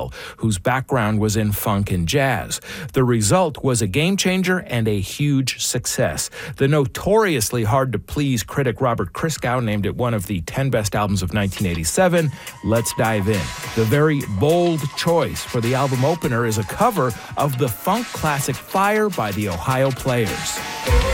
Bell, whose background was in funk and jazz. The result was a game changer and a huge success. The notoriously hard-to-please critic Robert Christgau named it one of the 10 best albums of 1987. Let's dive in. The very bold choice for the album opener is a cover of the funk classic Fire by the Ohio Players.